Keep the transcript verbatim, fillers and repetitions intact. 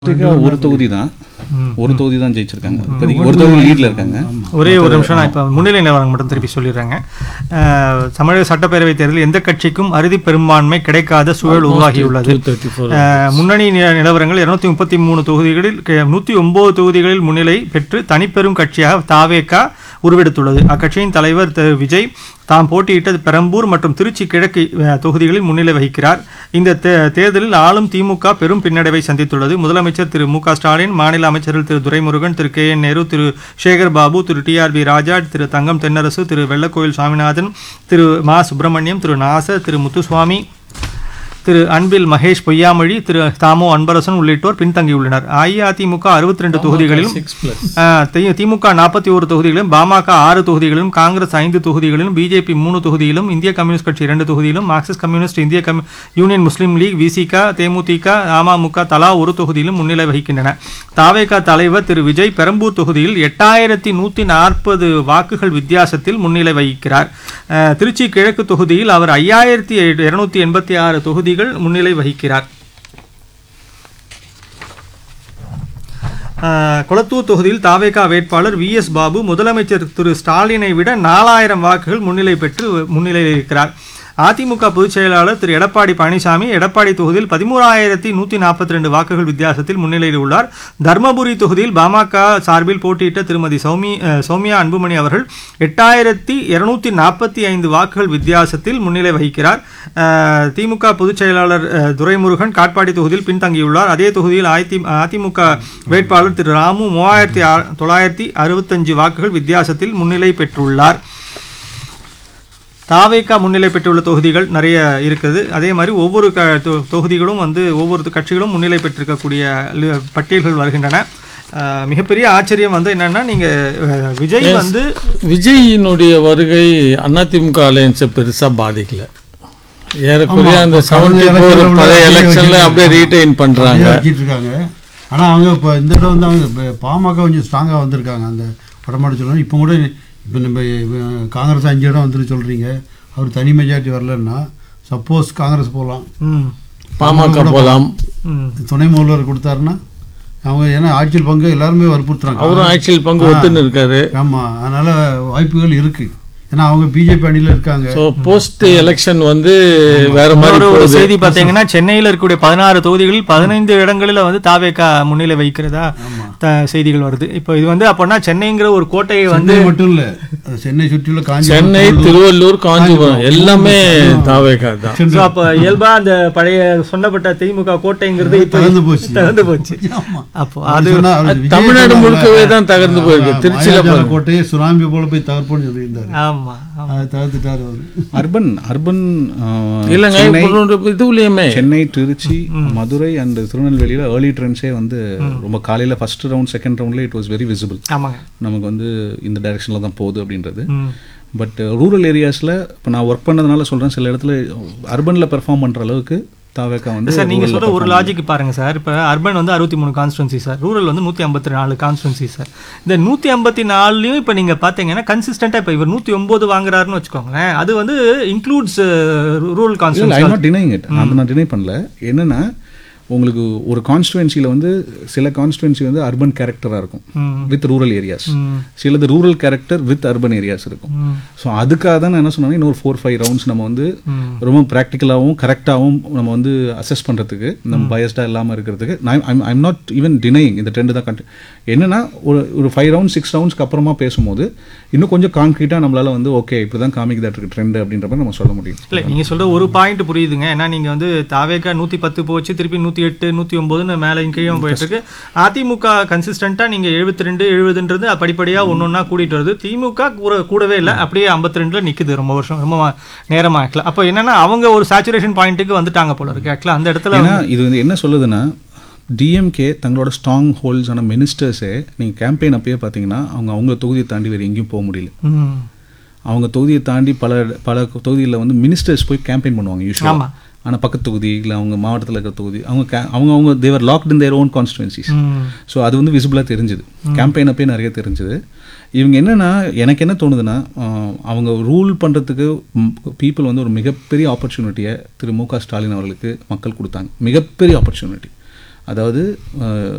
ஒரு தொகுதி தான் ஒரு தொகுதி தான் ஜெயிச்சிருக்காங்க. இப்போதைக்கு ஒரு தொகுதி லீட்ல இருக்காங்க. ஒரே ஒரு நிமிஷம் நான் இப்போ முன்னிலை நிலவரம் மட்டும் திருப்பி சொல்லிடுறேங்க. தமிழக சட்டப்பேரவை தேர்தலில் எந்த கட்சிக்கும் அறுதி பெரும்பான்மை கிடைக்காத சூழல் உருவாகியுள்ளது. முன்னணி நிலவரங்கள் இருநூத்தி முப்பத்தி மூணு தொகுதிகளில் நூற்றி ஒன்பது தொகுதிகளில் முன்னிலை பெற்று தனிப்பெரும் கட்சியாக தாவேகா உருவெடுத்துள்ளது. அக்கட்சியின் தலைவர் திரு விஜய் தாம் போட்டியிட்ட பெரம்பூர் மற்றும் திருச்சி கிழக்கு தொகுதிகளில் முன்னிலை வகிக்கிறார். இந்த தேர்தலில் ஆளும் திமுக பெரும் பின்னடைவை சந்தித்துள்ளது. முதலமைச்சர் திரு மு க ஸ்டாலின், மாநில அமைச்சர்கள் திரு துரைமுருகன், திரு கே என் நேரு, திரு சேகர் பாபு, திரு டி ஆர் பி ராஜா, திரு தங்கம் தென்னரசு, திரு வெள்ளக்கோயில் சுவாமிநாதன், திரு மா சுப்பிரமணியம், திரு நாசர், திரு முத்துசுவாமி, திரு அன்பில் மகேஷ் பொய்யாமொழி, திரு தாமோ அன்பரசன் உள்ளிட்டோர் பின்தங்கியுள்ளனர். அஇஅதிமுக அறுபத்தி ரெண்டு தொகுதிகளிலும், திமுக நாற்பத்தி ஒரு தொகுதிகளிலும், பாமக ஆறு தொகுதிகளிலும், காங்கிரஸ் ஐந்து தொகுதிகளிலும், பிஜேபி மூணு தொகுதியிலும், இந்திய கம்யூனிஸ்ட் கட்சி இரண்டு தொகுதியிலும், மார்க்சிஸ்ட் கம்யூனிஸ்ட், இந்திய கம்யூ யூனியன் முஸ்லீம் லீக், விசிக, தேமுதிக, அமமுக தலா ஒரு தொகுதியிலும் முன்னிலை வகிக்கின்றன. தாவேகா தலைவர் திரு விஜய் பெரம்பூர் தொகுதியில் எட்டாயிரத்தி நூற்றி நாற்பது வாக்குகள் வித்தியாசத்தில் முன்னிலை வகிக்கிறார். திருச்சி கிழக்கு தொகுதியில் அவர் ஐயாயிரத்தி இருநூத்தி எண்பத்தி ஆறு தொகுதி முன்னிலை வகிக்கிறார். கொளத்தூர் தொகுதியில் தாவேகா வேட்பாளர் வி எஸ் பாபு முதலமைச்சர் திரு ஸ்டாலினை விட நாலாயிரம் வாக்குகள் முன்னிலை பெற்று முன்னிலையில் இருக்கிறார். அதிமுக பொதுச் செயலாளர் திரு எடப்பாடி பழனிசாமி எடப்பாடி தொகுதியில் பதிமூணாயிரத்தி நூற்றி நாற்பத்தி ரெண்டு வாக்குகள் வித்தியாசத்தில் முன்னிலையில் உள்ளார். தர்மபுரி தொகுதியில் பாமக சார்பில் போட்டியிட்ட திருமதி சௌமி சௌமியா அன்புமணி அவர்கள் எட்டாயிரத்தி இருநூத்தி நாற்பத்தி ஐந்து வாக்குகள் வித்தியாசத்தில் முன்னிலை வகிக்கிறார். திமுக பொதுச் செயலாளர் துரைமுருகன் காட்பாடி தொகுதியில் பின்தங்கியுள்ளார். அதே தொகுதியில் அதிமுக வேட்பாளர் திரு ராமு மூவாயிரத்தி தொள்ளாயிரத்தி அறுபத்தஞ்சு வாக்குகள் வித்தியாசத்தில் முன்னிலை பெற்றுள்ளார். தாவேகா முன்னிலை பெற்றுள்ள தொகுதிகள் நிறைய இருக்குது. அதே மாதிரி ஒவ்வொரு க தொகுதிகளும் வந்து ஒவ்வொரு கட்சிகளும் முன்னிலை பெற்றிருக்கக்கூடிய பட்டியல்கள் வருகின்றன. மிகப்பெரிய ஆச்சரியம் வந்து என்னன்னா, நீங்க விஜய் வந்து விஜயினுடைய வருகை அதிமுக அலையன்ஸை பெருசா பாதிக்கல. ஏறக்குறைய அந்த பழைய எலெக்ஷன்ல அப்படியே ரீடைன் பண்றாங்க இருக்காங்க. ஆனா அவங்க இப்போ இந்த இடம் வந்து அவங்க பாமக கொஞ்சம் ஸ்ட்ராங்கா வந்திருக்காங்க. அந்த படமாடி சொல்லணும். இப்போ கூட இப்போ நம்ம காங்கிரஸ் அஞ்சு இடம் வந்துட்டு சொல்கிறீங்க. அவர் தனி மெஜாரிட்டி வரலன்னா சப்போஸ் காங்கிரஸ் போகலாம், பாமக போகலாம், துணை முதல்வர் கொடுத்தாருன்னா அவங்க ஏன்னா ஆட்சியில் பங்கு எல்லாருமே வற்புறுத்துறாங்க. அவரும் ஆட்சியில் பங்கு ஒத்துன்னு இருக்காரு. ஆமாம், அதனால் வாய்ப்புகள் இருக்குது. ஏன்னா அவங்க பிஜேபி அணியில் இருக்காங்க. ஸோ போஸ்ட் எலெக்ஷன் வந்து வேற மாதிரி ஒரு செய்தி பார்த்தீங்கன்னா, சென்னையில் இருக்கக்கூடிய பதினாறு தொகுதிகளில் பதினைந்து இடங்களில் வந்து தாவேகா முன்னிலை வைக்கிறதா செய்திகள் வருது. இப்போ இது வந்து அப்போனா சென்னைங்கிற ஒரு கோட்டையை வந்து மட்டும் இல்லை, சென்னை சுற்றியுள்ள காஞ்சி, சென்னை, திருவள்ளூர், காஞ்சிபுரம் எல்லாமே தாவேகா தான். அப்போ இயல்பா அந்த பழைய சொன்னப்பட்ட திமுக கோட்டைங்கிறது தகர்ந்து போச்சு தகர்ந்து போச்சு அப்போ அது தமிழ்நாடு முழுக்கவே தான் தகர்ந்து போயிருக்கு. திருச்சியில கோட்டையை சுனாமி போல போய் தகர்ப்போன்னு சொல்லியிருந்தாரு. Urban urban Chennai, Trichy, Madurai and திருநெல்வேலியில ஏர்லி ட்ரெண்ட்ஸே வந்து ரொம்ப காலையில ஃபர்ஸ்ட் ரவுண்ட் செகண்ட் ரவுண்ட்ல இட் வாஸ் வெரி விசிபிள். நமக்கு வந்து இந்த டைரக்ஷன்ல தான் போகுது அப்படின்றது. பட் ரூரல் ஏரியாஸ்ல இப்போ நான் ஒர்க் பண்ணதுனால சொல்றேன், சில இடத்துல அர்பன்ல பெர்ஃபார்ம் பண்ற அளவுக்கு தாவேகா வந்து சார் நீங்க சொல்ற ஒரு லாஜிக் பாருங்க சார். இப்போ அர்பன் வந்து அறுபத்தி மூணு கான்ஸ்டுவன்சி சார், ரூரல் வந்து நூற்றி ஐம்பத்தி நாலு கான்ஸ்டுவன்சி சார். இந்த நூற்றி ஐம்பத்தி நாலுலையும் இப்போ நீங்கள் பார்த்தீங்கன்னா கன்சிஸ்டண்டாக இப்போ இவர் நூற்றி ஒம்பது வாங்குறாருன்னு வச்சுக்கோங்களேன், அது வந்து includes rural constituency. I not denying it, அது நான் டினை பண்ணல. என்னன்னா உங்களுக்கு ஒரு கான்ஸ்டுவன்சியில் வந்து சில கான்ஸ்டுவன்சி வந்து அர்பன் கேரக்டராக இருக்கும் வித் ரூரல் ஏரியாஸ், சிலது rural character with urban areas இருக்கும். ஸோ அதுக்காக தான் நான் என்ன சொன்னேன், இன்னொரு ஃபோர் ஃபைவ் ரவுண்ட்ஸ் நம்ம வந்து ரொம்ப ப்ராக்டிக்கலாகவும் கரெக்டாகவும் நம்ம வந்து அசஸ் பண்ணுறதுக்கு, நம்ம பயஸ்டாக இல்லாமல் இருக்கிறதுக்கு. நான் ஐம் நாட் ஈவன் டினைங் இந்த ட்ரெண்டு தான் கண்டி என்னன்னா ஒரு ஒரு ஃபைவ் ரவுண்ட் சிக்ஸ் ரவுண்ட்ஸ்க்கு அப்புறமா பேசும்போது இன்னும் கொஞ்சம் கான்க்ரீட்டாக நம்மளால வந்து ஓகே இப்படி தான் காமிக்கு தான் இருக்கு ட்ரெண்ட் அப்படின்ற மாதிரி நம்ம சொல்ல முடியும். இல்லை நீங்கள் சொல்கிற ஒரு பாயிண்ட் புரியுதுங்க. ஏன்னா நீங்கள் வந்து தாவேகா நூற்றி பத்து போச்சு, திருப்பி நூற்றி எட்டு நூற்றி ஒன்பதுன்னு மேலே கீழே போயிட்டு இருக்கு. அதிமுக கன்சிஸ்டண்டாக நீங்கள் எழுபத்தி ரெண்டு எழுபதுன்றது படிப்படியாக ஒன்று ஒன்றா கூட்டிகிட்டு வருது. திமுக கூட கூடவே இல்லை, அப்படியே ஐம்பத்தி ரெண்டில் நிற்குது ரொம்ப வருஷம் ரொம்ப நேரமாக ஆக்கலாம். அப்போ என்னன்னா அவங்க ஒரு சேச்சுரேஷன் பாயிண்ட்டுக்கு வந்துட்டாங்க போல இருக்கு ஆக்சுவலாக அந்த இடத்துல. இது வந்து என்ன சொல்லுதுன்னா, டிஎம்கே தங்களோட ஸ்ட்ராங் ஹோல்ட்ஸான மினிஸ்டர்ஸே நீங்கள் கேம்பெயின் அப்பயே பார்த்தீங்கன்னா அவங்க அவங்க தொகுதியை தாண்டி வேறு எங்கேயும் போக முடியல. அவங்க தொகுதியை தாண்டி பல பல தொகுதியில் வந்து மினிஸ்டர்ஸ் போய் கேம்பெயின் பண்ணுவாங்க யூஸ்வலாக. ஆனால் பக்கத்து தொகுதி இல்லை அவங்க மாவட்டத்தில் இருக்கிற தொகுதி அவங்க அவங்க அவங்க தேவர் locked in their own constituencies. So அது வந்து விசிபிளாக தெரிஞ்சுது, கேம்பெயின் அப்பயே நிறைய தெரிஞ்சுது. இவங்க என்னென்னா எனக்கு என்ன தோணுதுன்னா, அவங்க ரூல் பண்ணுறதுக்கு பீப்புள் வந்து ஒரு மிகப்பெரிய ஆப்பர்ச்சுனிட்டியை திரு மு க ஸ்டாலின் அவர்களுக்கு மக்கள் கொடுத்தாங்க. மிகப்பெரிய ஆப்பர்ச்சுனிட்டி. அதாவது